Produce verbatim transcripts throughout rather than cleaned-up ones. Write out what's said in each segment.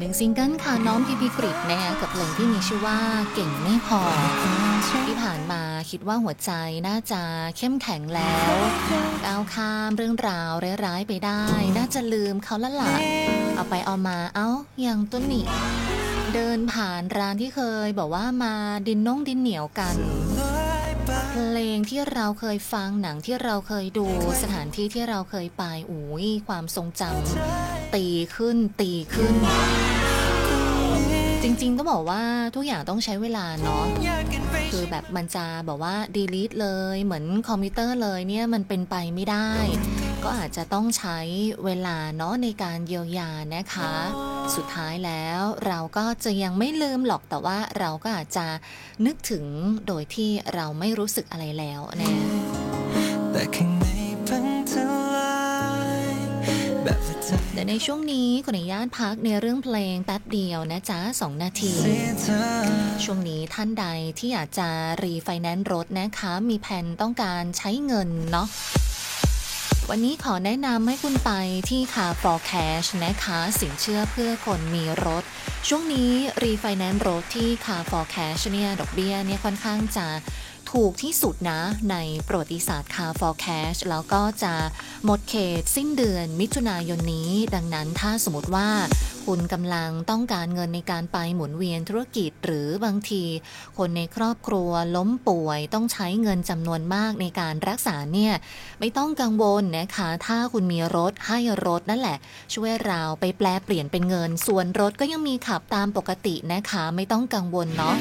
งซิงเกิลค่ะน้องพีพีกริดนะคะกับเพลงที่มีชื่อว่าเก่งไม่พอที่ผ่านมาคิดว่าหัวใจน่าจะเข้มแข็งแล้วก้าวข้ามเรื่องราวร้ายๆไปได้น่าจะลืมเขาละล่ะเอาไปเอามาเอ้าอย่างต้นนี่เดินผ่านร้านที่เคยบอกว่ามาดินน้องดินเหนียวกันเพลงที่เราเคยฟังหนังที่เราเคยดูสถานที่ที่เราเคยไปอุ้ยความทรงจำตีขึ้นตีขึ้นจริงๆต้องบอกว่าทุกอย่างต้องใช้เวลาเนาะคือแบบมันจะบอกว่า delete เลยเหมือนคอมพิวเตอร์เลยเนี่ยมันเป็นไปไม่ได้ก็อาจจะต้องใช้เวลาเนาะในการเยียวยานะคะสุดท้ายแล้วเราก็จะยังไม่ลืมหรอกแต่ว่าเราก็อาจจะนึกถึงโดยที่เราไม่รู้สึกอะไรแล้วนะแต่ในช่วงนี้ขออนุญาตพักในเรื่องเพลงแป๊บเดียวนะจ๊ะสองนาทีช่วงนี้ท่านใดที่อยากจะรีไฟแนนซ์รถนะคะมีแผนต้องการใช้เงินเนาะวันนี้ขอแนะนำให้คุณไปที่ Car for Cash นะคะสินเชื่อเพื่อคนมีรถช่วงนี้รีไฟแนนซ์รถที่ Car for Cash เนี่ยดอกเบี้ยเนี่ยค่อนข้างจะถูกที่สุดนะในประวัติศาสตร์ Car for Cash แล้วก็จะหมดเขตสิ้นเดือนมิถุนายนนี้ดังนั้นถ้าสมมติว่าคุณกำลังต้องการเงินในการไปหมุนเวียนธุรกิจหรือบางทีคนในครอบครัวล้มป่วยต้องใช้เงินจำนวนมากในการรักษาเนี่ยไม่ต้องกังวลนะคะถ้าคุณมีรถให้รถนั่นแหละช่วยเราไปแปลเปลี่ยนเป็นเงินส่วนรถก็ยังมีขับตามปกตินะคะไม่ต้องกังวลเนาะ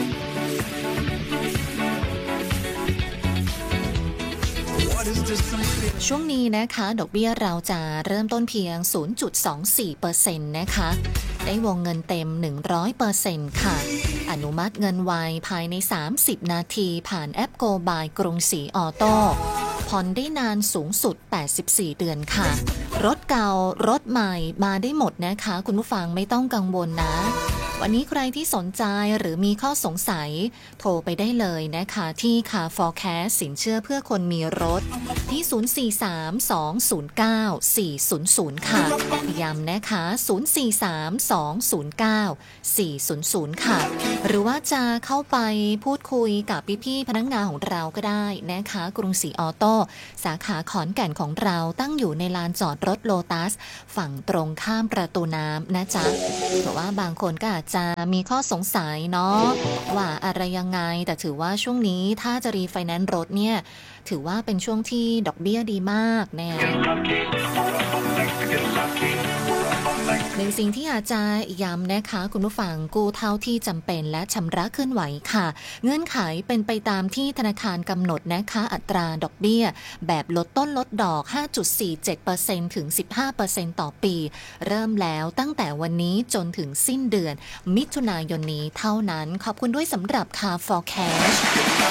ช่วงนี้นะคะดอกเบี้ยเราจะเริ่มต้นเพียง ศูนย์จุดสองสี่เปอร์เซ็นต์ นะคะได้วงเงินเต็ม หนึ่งร้อยเปอร์เซ็นต์ ค่ะอนุมัติเงินไวภายในสามสิบนาทีผ่านแอป Go by กรุงศรีออโต้ผ่อนได้นานสูงสุดแปดสิบสี่เดือนค่ะรถเก่ารถใหม่มาได้หมดนะคะคุณผู้ฟังไม่ต้องกังวลนะวันนี้ใครที่สนใจหรือมีข้อสงสัยโทรไปได้เลยนะคะที่ Car for Cash สินเชื่อเพื่อคนมีรถที่ ศูนย์ สี่ สาม สอง ศูนย์ เก้า สี่ ศูนย์ ศูนย์ ค่ะย้ำนะคะ ศูนย์ สี่ สาม สอง ศูนย์ เก้า สี่ ศูนย์ ศูนย์ ค่ะหรือว่าจะเข้าไปพูดคุยกับพี่ๆพนักงานของเราก็ได้นะคะกรุงศรีออโต้สาขาขอนแก่นของเราตั้งอยู่ในลานจอดรถโลตัสฝั่งตรงข้ามประตูน้ำนะจ๊ะแต่ว่าบางคนก็อาจจะมีข้อสงสัยเนาะว่าอะไรยังไงแต่ถือว่าช่วงนี้ถ้าจะรีไฟแนนซ์รถเนี่ยถือว่าเป็นช่วงที่ดอกเบี้ยดีมากแน่หนึ่งสิ่งที่อาจจะย้ำนะคะคุณผู้ฟังกู้เท่าที่จำเป็นและชำระเคลื่อนไหวค่ะเงื่อนไขเป็นไปตามที่ธนาคารกำหนดนะคะอัตราดอกเบี้ยแบบลดต้นลดดอก ห้าจุดสี่เจ็ดเปอร์เซ็นต์ ถึง สิบห้าเปอร์เซ็นต์ ต่อปีเริ่มแล้วตั้งแต่วันนี้จนถึงสิ้นเดือนมิถุนายนนี้เท่านั้นขอบคุณด้วยสำหรับ Car for Cash